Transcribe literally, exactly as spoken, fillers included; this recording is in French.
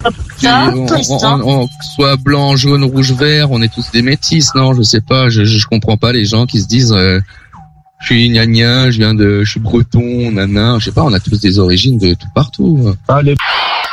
Ça, on, on, on, on, soit blanc, jaune, rouge, vert, on est tous des métis, non? Je sais pas, je, je, je comprends pas les gens qui se disent, euh, je suis gna gna, je viens de, je suis breton, nana, je sais pas, on a tous des origines de tout partout. Allez.